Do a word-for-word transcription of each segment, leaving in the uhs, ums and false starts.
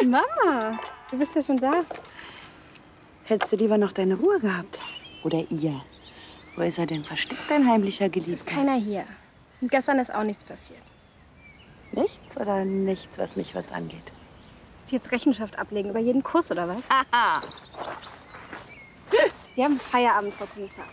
Mama, du bist ja schon da. Hättest du lieber noch deine Ruhe gehabt? Oder ihr? Wo ist er denn versteckt, dein heimlicher Geliebter? Es ist keiner hier. Und gestern ist auch nichts passiert. Nichts oder nichts, was mich was angeht? Muss ich jetzt Rechenschaft ablegen über jeden Kuss, oder was? Haha! Sie haben Feierabend, Frau Kommissar.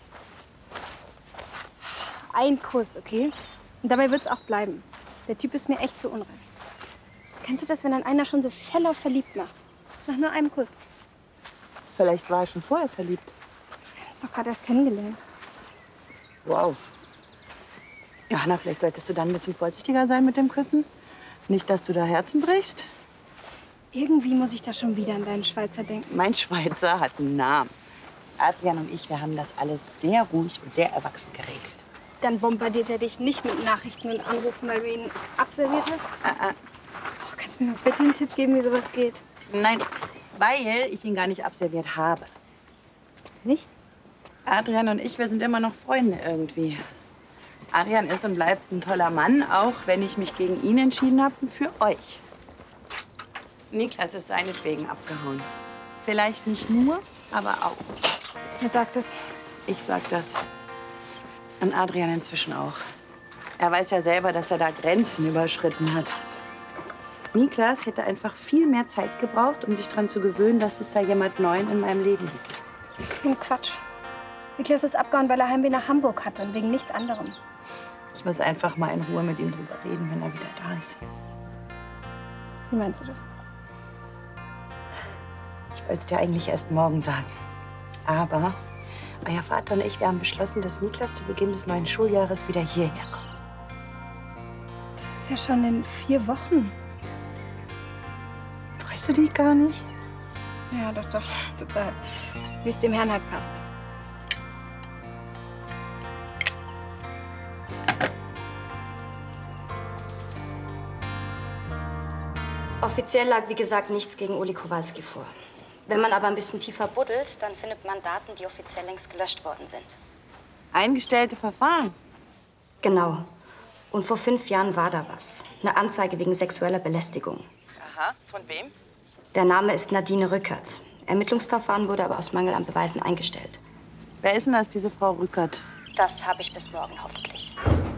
Ein Kuss, okay? Und dabei wird's auch bleiben. Der Typ ist mir echt zu unreif. Kennst du das, wenn dann einer schon so voll auf verliebt macht? Nach nur einem Kuss. Vielleicht war er schon vorher verliebt. Wir haben uns doch gerade erst kennengelernt. Wow. Johanna, vielleicht solltest du dann ein bisschen vorsichtiger sein mit dem Küssen. Nicht, dass du da Herzen brichst. Irgendwie muss ich da schon wieder an deinen Schweizer denken. Mein Schweizer hat einen Namen. Adrian und ich, wir haben das alles sehr ruhig und sehr erwachsen geregelt. Dann bombardiert er dich nicht mit Nachrichten und Anrufen, weil du ihn abserviert hast? Ah, ah. Oh, kannst du mir mal bitte einen Tipp geben, wie sowas geht? Nein, weil ich ihn gar nicht abserviert habe. Nicht? Adrian und ich, wir sind immer noch Freunde irgendwie. Adrian ist und bleibt ein toller Mann, auch wenn ich mich gegen ihn entschieden habe und für euch. Niklas ist seinetwegen abgehauen. Vielleicht nicht nur, aber auch. Wer sagt das? Ich sag das. Und Adrian inzwischen auch. Er weiß ja selber, dass er da Grenzen überschritten hat. Niklas hätte einfach viel mehr Zeit gebraucht, um sich daran zu gewöhnen, dass es da jemand Neuen in meinem Leben gibt. Das ist so ein Quatsch. Niklas ist abgehauen, weil er Heimweh nach Hamburg hatte und wegen nichts anderem. Ich muss einfach mal in Ruhe mit ihm drüber reden, wenn er wieder da ist. Wie meinst du das? Ich wollte es dir eigentlich erst morgen sagen. Aber euer Vater und ich, wir haben beschlossen, dass Niklas zu Beginn des neuen Schuljahres wieder hierher kommt. Das ist ja schon in vier Wochen. Freust du dich gar nicht? Ja, doch, doch, total. Wie es dem Herrn halt passt. Offiziell lag, wie gesagt, nichts gegen Uli Kowalski vor. Wenn man aber ein bisschen tiefer buddelt, dann findet man Daten, die offiziell längst gelöscht worden sind. Eingestellte Verfahren? Genau. Und vor fünf Jahren war da was. Eine Anzeige wegen sexueller Belästigung. Aha, von wem? Der Name ist Nadine Rückert. Ermittlungsverfahren wurde aber aus Mangel an Beweisen eingestellt. Wer ist denn das, diese Frau Rückert? Das habe ich bis morgen hoffentlich.